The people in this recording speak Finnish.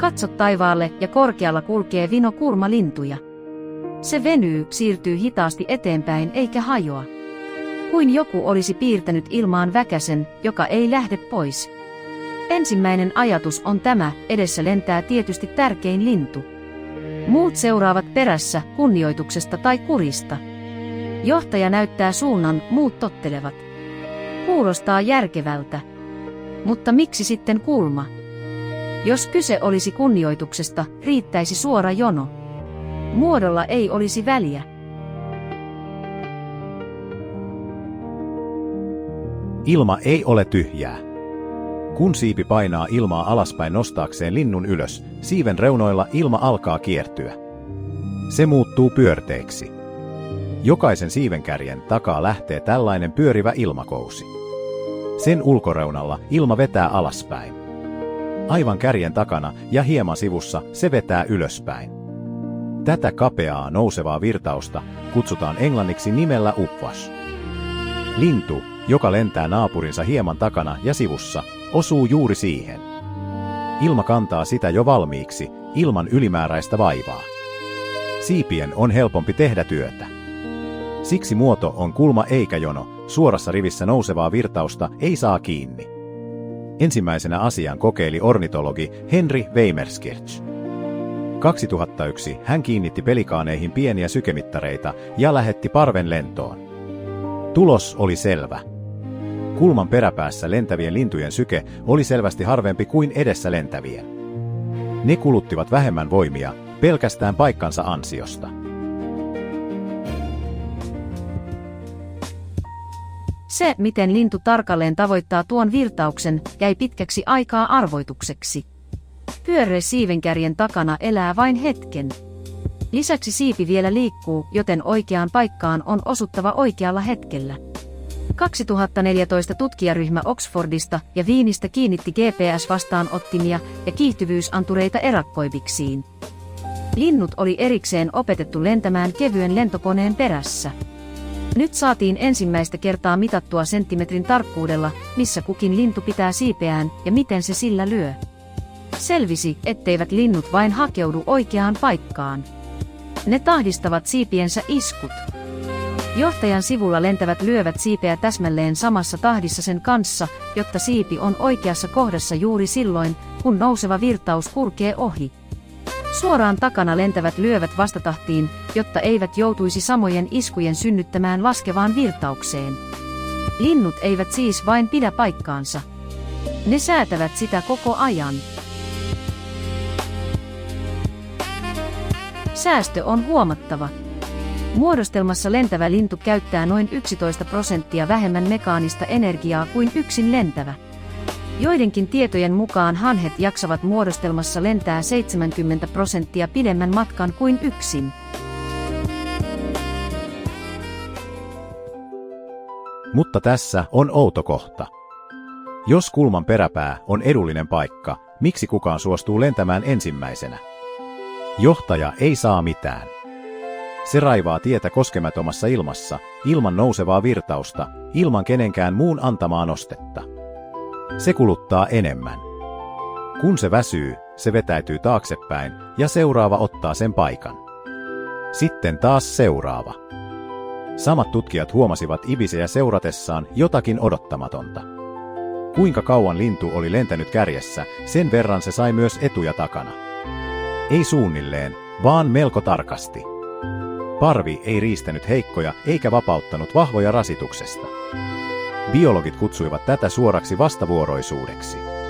Katso taivaalle ja korkealla kulkee vino kurmalintuja. Se venyy, siirtyy hitaasti eteenpäin eikä hajoa. Kuin joku olisi piirtänyt ilmaan väkäsen, joka ei lähde pois. Ensimmäinen ajatus on tämä, edessä lentää tietysti tärkein lintu. Muut seuraavat perässä, kunnioituksesta tai kurista. Johtaja näyttää suunnan, muut tottelevat. Kuulostaa järkevältä. Mutta miksi sitten kulma? Jos kyse olisi kunnioituksesta, riittäisi suora jono. Muodolla ei olisi väliä. Ilma ei ole tyhjää. Kun siipi painaa ilmaa alaspäin nostaakseen linnun ylös, siiven reunoilla ilma alkaa kiertyä. Se muuttuu pyörteiksi. Jokaisen siivenkärjen takaa lähtee tällainen pyörivä ilmakousi. Sen ulkoreunalla ilma vetää alaspäin. Aivan kärjen takana ja hieman sivussa se vetää ylöspäin. Tätä kapeaa nousevaa virtausta kutsutaan englanniksi nimellä upwash. Lintu, joka lentää naapurinsa hieman takana ja sivussa, osuu juuri siihen. Ilma kantaa sitä jo valmiiksi, ilman ylimääräistä vaivaa. Siipien on helpompi tehdä työtä. Siksi muoto on kulma eikä jono, suorassa rivissä nousevaa virtausta ei saa kiinni. Ensimmäisenä asian kokeili ornitologi Henry Weimerskirch. 2001 hän kiinnitti pelikaaneihin pieniä sykemittareita ja lähetti parven lentoon. Tulos oli selvä. Kulman peräpäässä lentävien lintujen syke oli selvästi harvempi kuin edessä lentävien. Ne kuluttivat vähemmän voimia, pelkästään paikkansa ansiosta. Se, miten lintu tarkalleen tavoittaa tuon virtauksen, jäi pitkäksi aikaa arvoitukseksi. Pyöreä siivenkärjen takana elää vain hetken. Lisäksi siipi vielä liikkuu, joten oikeaan paikkaan on osuttava oikealla hetkellä. 2014 tutkijaryhmä Oxfordista ja Wienistä kiinnitti GPS-vastaanottimia ja kiihtyvyysantureita erakkoiviksiin. Linnut oli erikseen opetettu lentämään kevyen lentokoneen perässä. Nyt saatiin ensimmäistä kertaa mitattua senttimetrin tarkkuudella, missä kukin lintu pitää siipeään ja miten se sillä lyö. Selvisi, etteivät linnut vain hakeudu oikeaan paikkaan. Ne tahdistavat siipiensä iskut. Johtajan sivulla lentävät lyövät siipeä täsmälleen samassa tahdissa sen kanssa, jotta siipi on oikeassa kohdassa juuri silloin, kun nouseva virtaus kulkee ohi. Suoraan takana lentävät lyövät vastatahtiin, jotta eivät joutuisi samojen iskujen synnyttämään laskevaan virtaukseen. Linnut eivät siis vain pidä paikkaansa. Ne säätävät sitä koko ajan. Säästö on huomattava. Muodostelmassa lentävä lintu käyttää noin 11% vähemmän mekaanista energiaa kuin yksin lentävä. Joidenkin tietojen mukaan hanhet jaksavat muodostelmassa lentää 70% pidemmän matkan kuin yksin. Mutta tässä on outo kohta. Jos kulman peräpää on edullinen paikka, miksi kukaan suostuu lentämään ensimmäisenä? Johtaja ei saa mitään. Se raivaa tietä koskemattomassa ilmassa, ilman nousevaa virtausta, ilman kenenkään muun antamaa nostetta. Se kuluttaa enemmän. Kun se väsyy, se vetäytyy taaksepäin ja seuraava ottaa sen paikan. Sitten taas seuraava. Samat tutkijat huomasivat ibisejä seuratessaan jotakin odottamatonta. Kuinka kauan lintu oli lentänyt kärjessä, sen verran se sai myös etuja takana. Ei suunnilleen, vaan melko tarkasti. Parvi ei riistänyt heikkoja eikä vapauttanut vahvoja rasituksesta. Biologit kutsuivat tätä suoraksi vastavuoroisuudeksi.